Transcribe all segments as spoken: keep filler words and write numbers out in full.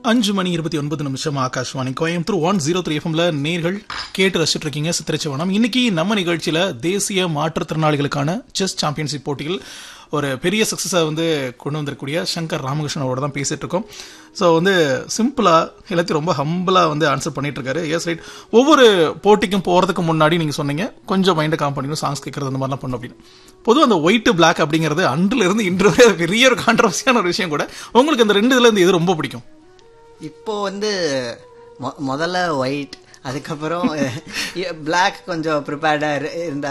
அஞ்சு மணி இருபத்தி ஒன்பது நிமிஷம் Akashvani Coimbatore one zero three எஃப்எம்ல நேர்கள் கேட்டு ரசிச்சுட்டு இருக்கீங்க சித்திரச்சவனம். இன்னைக்கு நம்ம நிகழ்ச்சியில தேசிய மாற்றுத்திறனாளிகளுக்கான செஸ் சாம்பியன்ஷிப் போட்டியில் ஒரு பெரிய சக்சஸை வந்து கொண்டு வந்திருக்கக்கூடிய சங்கர் ராமகிருஷ்ணனோட தான் பேசிட்டு இருக்கோம். ஸோ வந்து சிம்பிளா எல்லாத்தையும் ரொம்ப ஹம்பிளா வந்து ஆன்சர் பண்ணிட்டு இருக்காரு. S right. ஒவ்வொரு போட்டிக்கும் போறதுக்கு முன்னாடி நீங்க சொன்னீங்க கொஞ்சம் மைண்டை காம் பண்ணிக்கணும், சாங்ஸ் கேட்கறது அந்த மாதிரிலாம் பண்ணும் அப்படின்னு. பொதுவாக அந்த ஒயிட் பிளாக் அப்படிங்கிறது அன்றுல இருந்து இன்று வரை பெரிய ஒரு கான்ட்ரவர்சியான ஒரு விஷயம் கூட. உங்களுக்கு அந்த ரெண்டு இதுல இருந்து எது ரொம்ப பிடிக்கும்? இப்போ வந்து முதல்ல ஒயிட், அதுக்கப்புறம் பிளாக் கொஞ்சம் ப்ரிப்பேர்டா இருந்தா.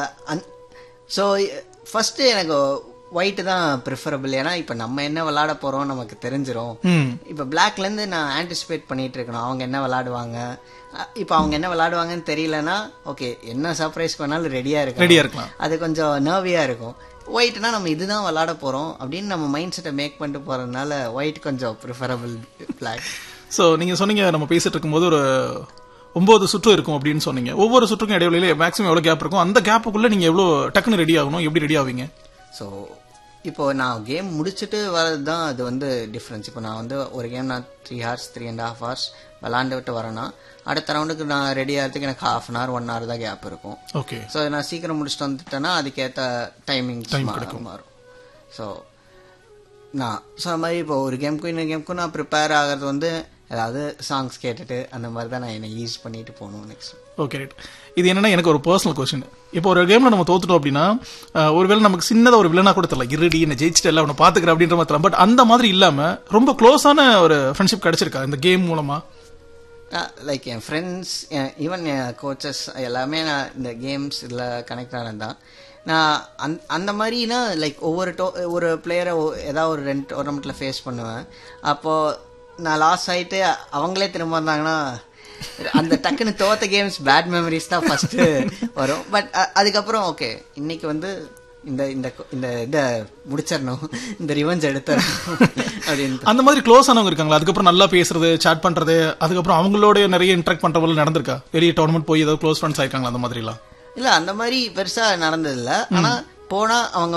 ஸோ ஃபர்ஸ்ட் எனக்கு ஒயிட் தான் ப்ரிஃபரபிள். ஏன்னா இப்போ நம்ம என்ன விளையாட போறோம் நமக்கு தெரிஞ்சிடும். இப்போ பிளாக்ல இருந்து நான் ஆன்டிசிபேட் பண்ணிட்டு இருக்கணும் அவங்க என்ன விளையாடுவாங்க. இப்போ அவங்க என்ன விளையாடுவாங்கன்னு தெரியலன்னா ஓகே என்ன சர்ப்ரைஸ் பண்ணாலும் ரெடியா இருக்கும் ரெடியா இருக்கலாம். அது கொஞ்சம் நர்வியா இருக்கும். ஒயிட்னா நம்ம இதுதான் விளையாட போறோம் அப்படின்னு நம்ம மைண்ட் செட்டை மேக் பண்ணிட்டு போறதுனால ஒயிட் கொஞ்சம் ப்ரிஃபரபிள் பிளாக். ஸோ நீங்க சொன்னீங்க நம்ம பேசிட்டு இருக்கும்போது ஒரு ஒன்பது சுற்று இருக்கும் அப்படின்னு சொன்னீங்க. ஒவ்வொரு சுற்றுக்கும் இடைவெளியில மேக்ஸிமம் எவ்வளவு கேப் இருக்கும்? அந்த கேப்புக்குள்ள நீங்க எவ்வளவு டக்குன்னு ரெடி ஆகணும், எப்படி ரெடி ஆவீங்க? ஸோ இப்போ நான் கேம் முடிச்சுட்டு வரது தான் அது வந்து டிஃப்ரென்ஸ். இப்போ நான் வந்து ஒரு கேம் நான் three hours three and half hours விளாண்டு விட்டு வரேன்னா அடுத்த ரவுண்டுக்கு நான் ரெடி ஆகிறதுக்கு எனக்கு half an hour one hour தான் கேப் இருக்கும். ஓகே. ஸோ நான் சீக்கிரம் முடிச்சுட்டு வந்துட்டேன்னா அதுக்கேற்ற டைமிங் மாறும். ஸோ நான் ஸோ அது மாதிரி இப்போ ஒரு கேமுக்கும் இன்னொரு கேமுக்கும் நான் ப்ரிப்பேர் ஆகிறது வந்து ஏதாவது சாங்ஸ் கேட்டுட்டு அந்த மாதிரி தான் நான் என்னை யூஸ் பண்ணிட்டு போகணும் நெக்ஸ்ட். Okay right. இது என்னன்னா எனக்கு ஒரு பர்சனல் கொஸ்டின். இப்போ ஒரு கேம்ல நம்ம தோத்துட்டோம் அப்படின்னா ஒருவேளை நமக்கு சின்னதாக ஒரு வில்லனா கூட தெரியல, இருடி என்ன ஜெயிச்சுட்டு எல்லாம் அவனை பாத்துக்கிறேன் அப்படின்ற மாதிரி தெரியல. பட் அந்த மாதிரி இல்லாம ரொம்ப க்ளோஸான ஒரு ஃப்ரெண்ட்ஷிப் கிடைச்சிருக்கா இந்த கேம் மூலமா? லைக் என் ஃப்ரெண்ட்ஸ், ஈவன் என் கோச்சஸ் எல்லாமே நான் இந்த கேம்ஸ் இதில் கனெக்ட் ஆனதுதான். நான் அந் அந்த மாதிரினா லைக் ஒவ்வொரு டோ ஒரு பிளேயரை ஏதாவது ஒரு ரெண்டு டோர்னமெண்ட்டில் ஃபேஸ் பண்ணுவேன். அப்போது நான் லாஸ் ஆகிட்டு அவங்களே திரும்ப வந்தாங்கன்னா அந்த டக்குன்னு தோத்த கேம்ஸ் பேட் மெமரிஸ் தான் ஃபர்ஸ்ட் வரும். பட் அதுக்கப்புறம் ஓகே இன்னைக்கு வந்து இந்த இந்த இந்த இதை முடிச்சிடணும், இந்த ரிவெஞ்ச் எடுத்துடணும் அப்படின்னு. அந்த மாதிரி க்ளோஸ் ஆனவங்க இருக்காங்களா? அதுக்கப்புறம் நல்லா பேசுறது, சாட் பண்றது, அதுக்கப்புறம் அவங்களோட நிறைய இன்டராக்ட் பண்றவங்க நடந்திருக்கா? வெளியே டோர்னமெண்ட் போய் ஏதாவது க்ளோஸ் ஃப்ரெண்ட்ஸ் ஆயிருக்காங்களா அந்த மாதிரி எல்லாம்? இல்ல அந்த மாதிரி பெருசா நடந்தது இல்லை. ஆனா போனா அவங்க